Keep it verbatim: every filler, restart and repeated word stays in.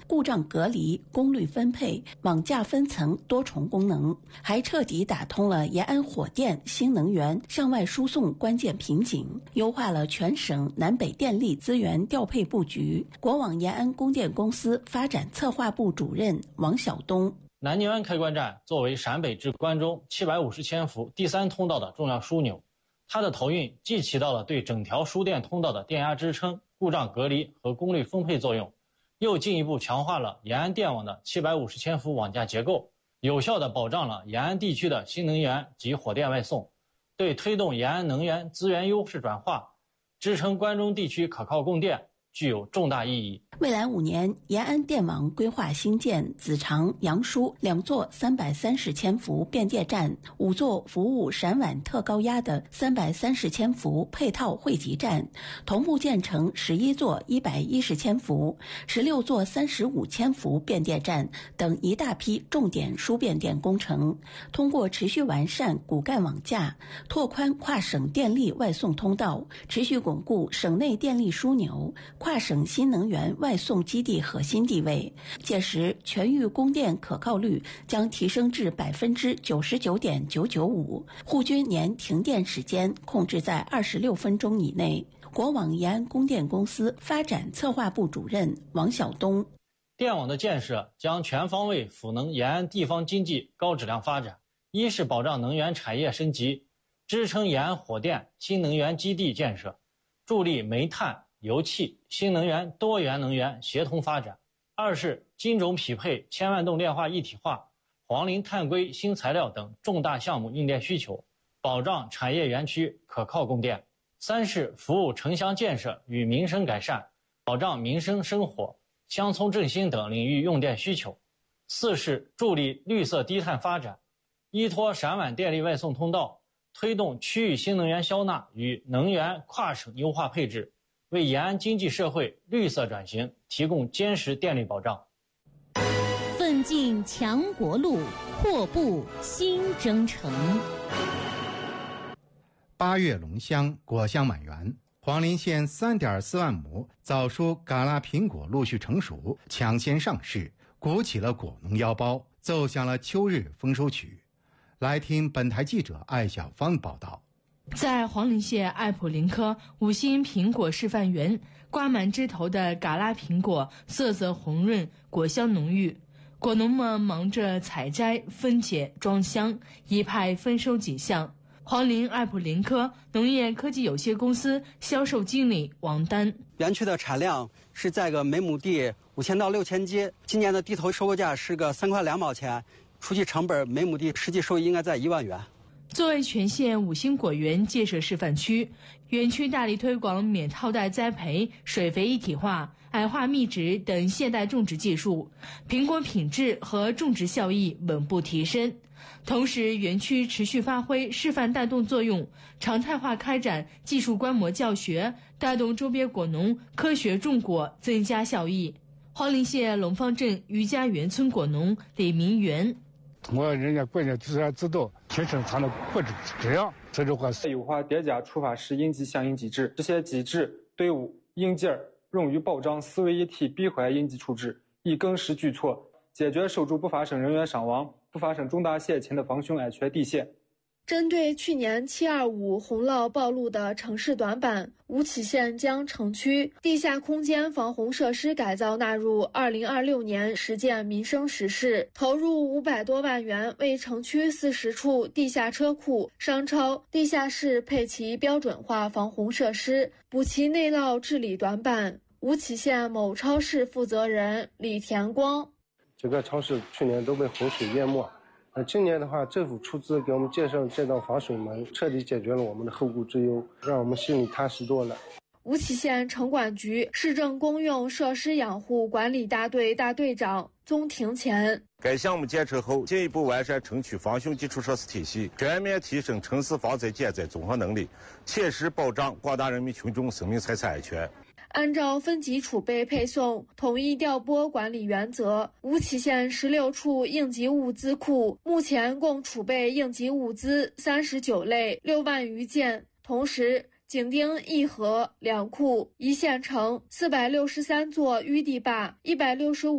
故障隔离、功率分配、网架分层多重功能，还彻底打通了延安火电新能源向外输送关键瓶颈，优化了全省南北电力资源调配布局。国网延安供电公司发展策划部主任王晓东： 南宁安开关站作为陕北至关中七百五十千伏第三通道的重要枢纽，它的投运既起到了对整条输电通道的电压支撑、故障隔离和功率分配作用，又进一步强化了延安电网的七百五十千伏网架结构，有效地保障了延安地区的新能源及火电外送，对推动延安能源资源优势转化、支撑关中地区可靠供电具有重大意义。 未来五年，延安电网规划新建子长、杨叔两座三百三十千伏变电站，五座服务陕皖特高压的三百三十千伏配套汇集站，同步建成十一座一百一十千伏、十六座三十五千伏变电站等一大批重点输变电工程。通过持续完善骨干网架，拓宽跨省电力外送通道，持续巩固省内电力枢纽、跨省新能源外送基地核心地位，届时全域供电可靠率将提升至百分之九十九点九九五，沪均年停电时间控制在二十六分钟以内。国网延安供电公司发展策划部主任王晓东： 电网的建设将全方位赋能延安地方经济高质量发展，一是保障能源产业升级，支撑延安火电新能源基地建设，助力煤炭、油气、新能源、多元能源协同发展；二是精准匹配千万栋电化一体化、黄磷碳硅新材料等重大项目用电需求，保障产业园区可靠供电；三是服务城乡建设与民生改善，保障民生生活、乡村振兴等领域用电需求；四是助力绿色低碳发展，依托陕皖电力外送通道，推动区域新能源消纳与能源跨省优化配置，为延安经济社会绿色转型提供坚实电力保障。 奋进强国路，阔步新征程。 八月龙香，果香满园。黄陵县 三点四万亩早熟嘎啦苹果陆续成熟，抢先上市，鼓起了果农腰包，奏响了秋日丰收曲。来听本台记者艾小芳报道。 在黄陵县艾普林科五星苹果示范园，挂满枝头的嘎啦苹果色泽红润，果香浓郁。果农们忙着采摘、分解、装箱，一派丰收景象。黄陵艾普林科农业科技有限公司销售经理王丹： 园区的产量是在个每亩地五千到六千斤，今年的地头收购价是个三块两毛钱，除去成本，每亩地实际收益应该在一万元。 作为全县五星果园建设示范区，园区大力推广免套袋栽培、水肥一体化、矮化密植等现代种植技术，苹果品质和种植效益稳步提升。同时，园区持续发挥示范带动作用，常态化开展技术观摩教学，带动周边果农科学种果，增加效益。黄陵县龙方镇余家园村果农李明元： 通过人家国家自然指导，提升它的果质质量，这就话优化叠加触发式应急响应机制，这些机制队伍应劲儿用于保障四位一体闭环应急处置，以更实举措，解决守住不发生人员伤亡、不发生重大险情的防汛安全底线。 针对去年七二五洪涝暴露的城市短板，吴起县将城区地下空间防洪设施改造纳入二零二六年实践民生实事，投入五百多万元，为城区四十处地下车库、商超、地下室配齐标准化防洪设施，补齐内涝治理短板。吴起县某超市负责人李田光： 这个超市去年都被洪水淹没，那今年的话，政府出资给我们建设这道防水门，彻底解决了我们的后顾之忧，让我们心里踏实多了。 吴起县城管局市政公用设施养护管理大队大队长宗庭前： 该项目建成后，进一步完善城区防汛基础设施体系，全面提升城市防灾减灾综合能力，切实保障广大人民群众生命财产安全。 按照分级储备配送、统一调拨管理原则，吴起县十六处应急物资库目前共储备应急物资三十九类六万余件。同时，井町一河两库一县城四百六十三座淤地坝一百六十五